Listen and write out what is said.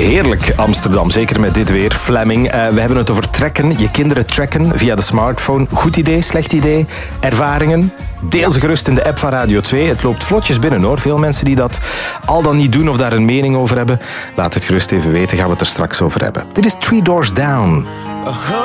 Heerlijk Amsterdam, zeker met dit weer. Fleming, we hebben het over trekken. Je kinderen tracken via de smartphone. Goed idee, slecht idee? Ervaringen? Deel ze gerust in de app van Radio 2. Het loopt vlotjes binnen hoor. Veel mensen die dat al dan niet doen of daar een mening over hebben. Laat het gerust even weten, gaan we het er straks over hebben. Dit is Three Doors Down.